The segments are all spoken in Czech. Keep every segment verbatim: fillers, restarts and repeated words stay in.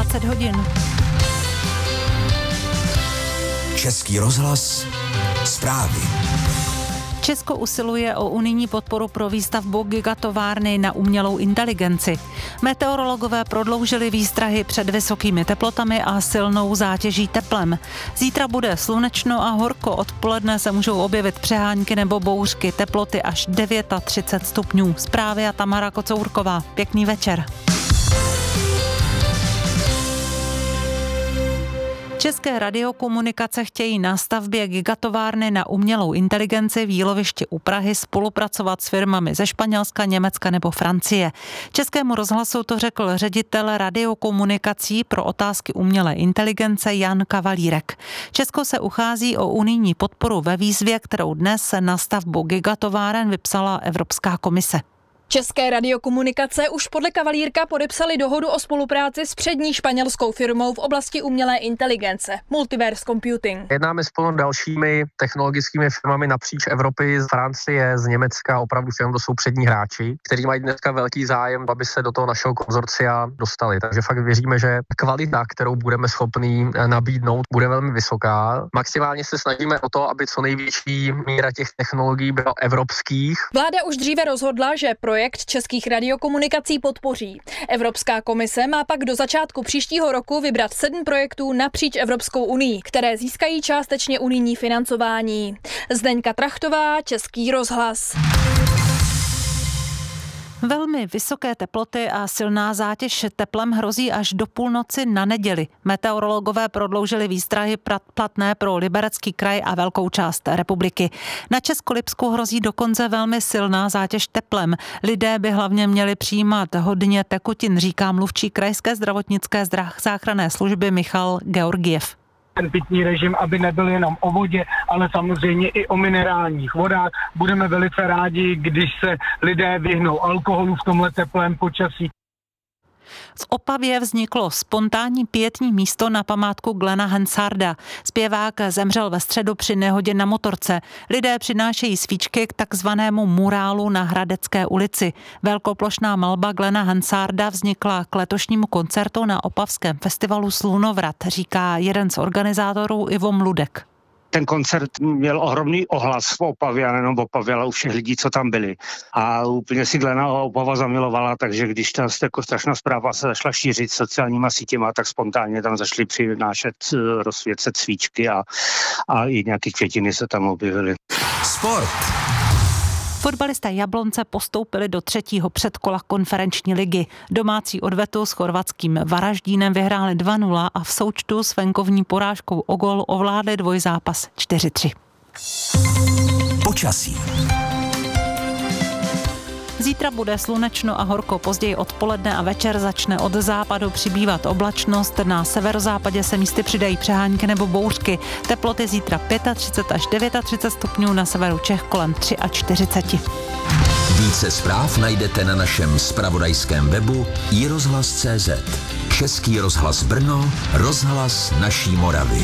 dvacet hodin. Český rozhlas, zprávy. Česko usiluje o unijní podporu pro výstavbu gigatovárny na umělou inteligenci. Meteorologové prodloužili výstrahy před vysokými teplotami a silnou zátěží teplem. Zítra bude slunečno a horko, odpoledne se můžou objevit přehánky nebo bouřky, teploty až třicet devět stupňů. Zprávy a Tamara Kocourková. Pěkný večer. České radiokomunikace chtějí na stavbě gigatovárny na umělou inteligenci v Jílovišti u Prahy spolupracovat s firmami ze Španělska, Německa nebo Francie. Českému rozhlasu to řekl ředitel radiokomunikací pro otázky umělé inteligence Jan Kavalírek. Česko se uchází o unijní podporu ve výzvě, kterou dnes na stavbu gigatováren vypsala Evropská komise. České radiokomunikace už podle Kavalírka podepsali dohodu o spolupráci s přední španělskou firmou v oblasti umělé inteligence Multiverse Computing. Jednáme spolu dalšími technologickými firmami napříč Evropy, z Francie, z Německa, opravdu firmy, to jsou přední hráči, kteří mají dneska velký zájem, aby se do toho našeho konzorcia dostali. Takže fakt věříme, že kvalita, kterou budeme schopní nabídnout, bude velmi vysoká. Maximálně se snažíme o to, aby co největší míra těch technologií byla evropských. Vláda už dříve rozhodla, že projekt českých radiokomunikací podpoří. Evropská komise má pak do začátku příštího roku vybrat sedm projektů napříč Evropskou unii, které získají částečně unijní financování. Zdeňka Trachtová, Český rozhlas. Velmi vysoké teploty a silná zátěž teplem hrozí až do půlnoci na neděli. Meteorologové prodloužili výstrahy platné pro Liberecký kraj a velkou část republiky. Na Českolipsku hrozí dokonce velmi silná zátěž teplem. Lidé by hlavně měli přijímat hodně tekutin, říká mluvčí krajské zdravotnické záchranné služby Michal Georgiev. Ten pitný režim, aby nebyl jenom o vodě, ale samozřejmě i o minerálních vodách. Budeme velice rádi, když se lidé vyhnou alkoholu v tomhle teplém počasí. V Opavě vzniklo spontánní pietní místo na památku Glena Hansarda. Zpěvák zemřel ve středu při nehodě na motorce. Lidé přinášejí svíčky k takzvanému murálu na Hradecké ulici. Velkoplošná malba Glena Hansarda vznikla k letošnímu koncertu na opavském festivalu Slunovrat, říká jeden z organizátorů Ivo Mludek. Ten koncert měl ohromný ohlas v Opavě, a nejenom v Opavě, ale u všech lidí, co tam byli. A úplně si Glena Opava zamilovala, takže když ta jako strašná zpráva se začala šířit sociálníma sítěma, tak spontánně tam zašli přinášet, rozsvěcet svíčky a, a i nějaké květiny se tam objevily. Sport. Fotbalisté Jablonce postoupili do třetího předkola konferenční ligy. Domácí odvetu s chorvatským Varaždínem vyhráli dva nula a v součtu s venkovní porážkou o gól ovládli dvojzápas čtyři tři. Počasí. Zítra bude slunečno a horko, později odpoledne a večer začne od západu přibývat oblačnost, na severozápadě se místy přidají přehánky nebo bouřky. Teploty zítra třicet pět až třicet devět stupňů, na severu Čech kolem čtyřicet tři. Více zpráv najdete na našem zpravodajském webu i rozhlas tečka cé zet. Český rozhlas Brno, rozhlas naší Moravy.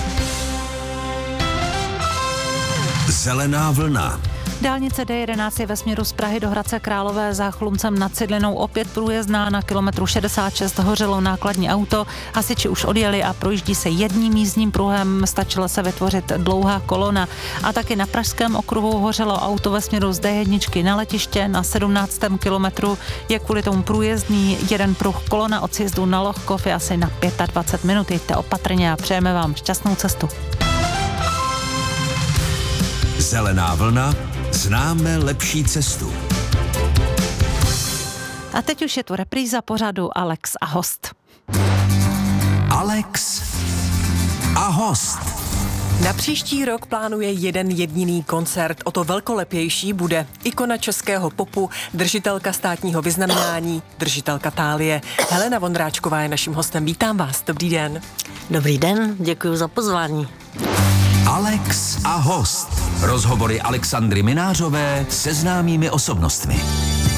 Zelená vlna. Dálnice D jedenáct je ve směru z Prahy do Hradce Králové za Chlumcem nad Cidlinou opět průjezdná, na kilometru šedesát šest hořelo nákladní auto, hasiči už odjeli a projíždí se jedním jízdním pruhem, stačilo se vytvořit dlouhá kolona. A taky na pražském okruhu hořelo auto ve směru z D jedna na letiště, na sedmnáctém kilometru je kvůli tomu průjezdný jeden pruh, kolona od sjezdu na Lohkov je asi na dvacet pět minut, jeďte opatrně a přejeme vám šťastnou cestu. Zelená vlna. Známe lepší cestu. A teď už je tu repríza pořadu Alex a host. Alex a host. Na příští rok plánuje jeden jediný koncert. O to velkolepější bude ikona českého popu, držitelka státního vyznamenání, držitelka tálie. Helena Vondráčková je naším hostem. Vítám vás. Dobrý den. Dobrý den, děkuji za pozvání. Alex a host. Rozhovory Alexandry Minářové se známými osobnostmi.